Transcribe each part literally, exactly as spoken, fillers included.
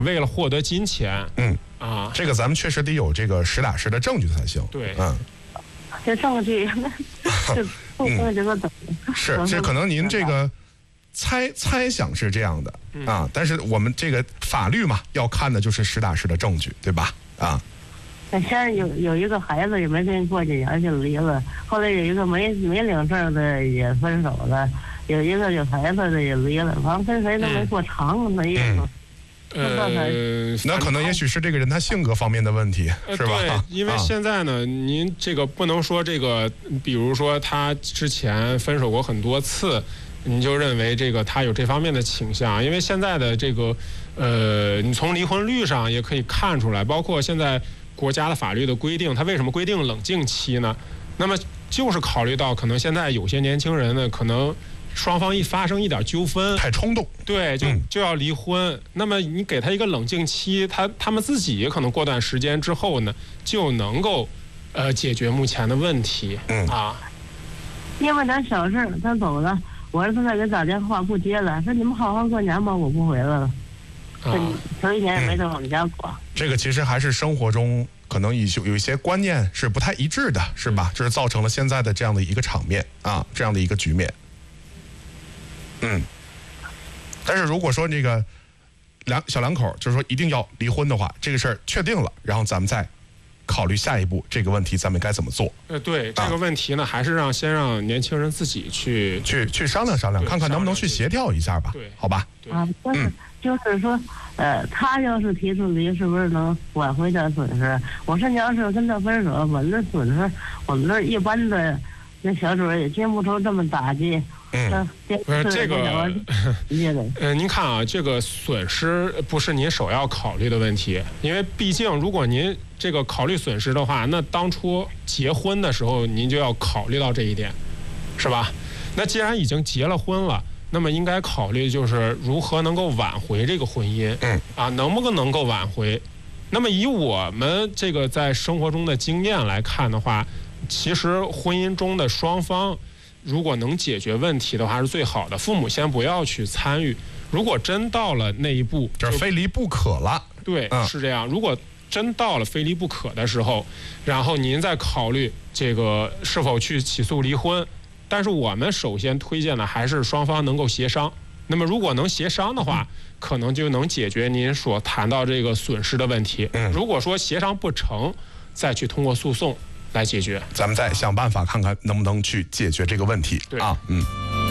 为了获得金钱。 嗯啊， 这个咱们确实得有这个实打实的证据才行。 对， 嗯， 这证据这不能这个等。 是，这可能您这个猜猜想是这样的啊，但是我们这个法律嘛，要看的就是实打实的证据，对吧？啊。 先是有有一个孩子也没跟过几年就离了，后来有一个没没领证的也分手了，有一个有孩子的也离了，反正跟谁都没过长那意思。 嗯呃， 那可能也许是这个人他性格方面的问题， 呃、 是吧？ 对，因为现在呢，啊、您这个不能说这个，比如说他之前分手过很多次，你就认为这个他有这方面的倾向，因为现在的这个，呃，你从离婚率上也可以看出来，包括现在国家的法律的规定，它为什么规定冷静期呢？那么就是考虑到可能现在有些年轻人呢，可能双方一发生一点纠纷， 太冲动， 对，就就要离婚。嗯、那么你给他一个冷静期，他他们自己可能过段时间之后呢，就能够呃解决目前的问题。 嗯啊， 因为点小事他走了，我儿子再给打电话不接了，说你们好好过年吧，我不回来了。啊，头一年也没在我们家过。 嗯、这个其实还是生活中可能有有一些观念是不太一致的，是吧？这是造成了现在的这样的一个场面啊，这样的一个局面。嗯，但是如果说这个两小两口就是说一定要离婚的话，这个事儿确定了，然后咱们再考虑下一步这个问题咱们该怎么做。 呃，对这个问题呢，啊、还是让先让年轻人自己去去去商量商量，看看能不能去协调一下吧。 对， 好吧。 啊，就是、嗯、就是说，呃，他要是提出离，是不是能挽回点损失？我说你要是跟他分手，我们的损失，我们这一般的那小主也经不出这么打击。 嗯， 不是这个，呃，您看啊，这个损失不是您首要考虑的问题，因为毕竟如果您这个考虑损失的话，那当初结婚的时候您就要考虑到这一点，是吧？那既然已经结了婚了，那么应该考虑就是如何能够挽回这个婚姻， 嗯， 啊，能不能够挽回？那么以我们这个在生活中的经验来看的话，其实婚姻中的双方，如果能解决问题的话是最好的，父母先不要去参与。如果真到了那一步， 就是非离不可了。 对，嗯、是这样。如果真到了非离不可的时候，然后您再考虑这个是否去起诉离婚。但是我们首先推荐的还是双方能够协商。那么如果能协商的话，可能就能解决您所谈到这个损失的问题。 嗯、 如果说协商不成，再去通过诉讼来解决， 咱们再想办法看看能不能去解决这个问题。 对啊，嗯。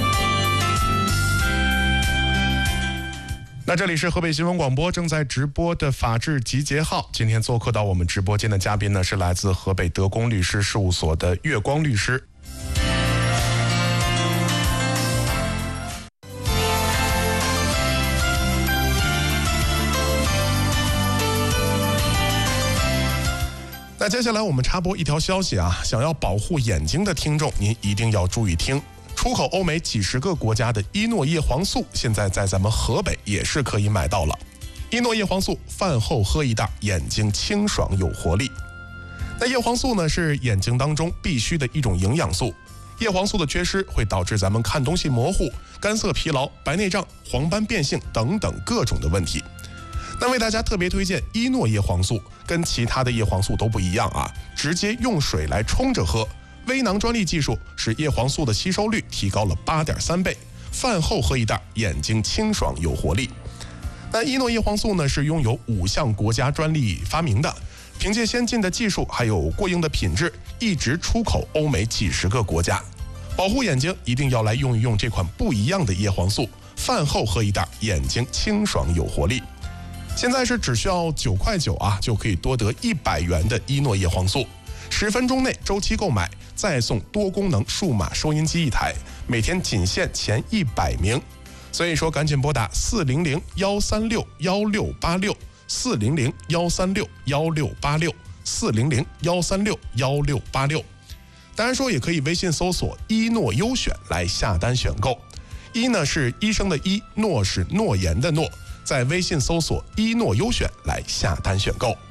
那这里是河北新闻广播正在直播的法治集结号，今天做客到我们直播间的嘉宾呢是来自河北德公律师事务所的月光律师。那接下来我们插播一条消息啊，想要保护眼睛的听众，您一定要注意听。出口欧美几十个国家的伊诺叶黄素，现在在咱们河北也是可以买到了。伊诺叶黄素饭后喝一袋，眼睛清爽有活力。那叶黄素呢，是眼睛当中必须的一种营养素。叶黄素的缺失会导致咱们看东西模糊、干涩疲劳、白内障、黄斑变性等等各种的问题。那为大家特别推荐伊诺叶黄素，跟其他的叶黄素都不一样啊，直接用水来冲着喝。微囊专利技术使叶黄素的吸收率提高了 八点三倍，饭后喝一袋，眼睛清爽有活力。那伊诺叶黄素呢，是拥有五项国家专利发明的，凭借先进的技术还有过硬的品质，一直出口欧美几十个国家。保护眼睛一定要来用一用这款不一样的叶黄素，饭后喝一袋，眼睛清爽有活力。现在是只需要九块九啊，就可以多得一百元的伊诺叶黄素，十分钟内周期购买，再送多功能数码收音机一台，每天仅限前一百名。所以说，赶紧拨打四零零幺三六幺六八六，四零零幺三六幺六八六，四零零幺三六幺六八六。当然说，也可以微信搜索伊诺优选来下单选购。伊呢是医生的医，诺是诺言的诺。在微信搜索伊诺优选来下单选购。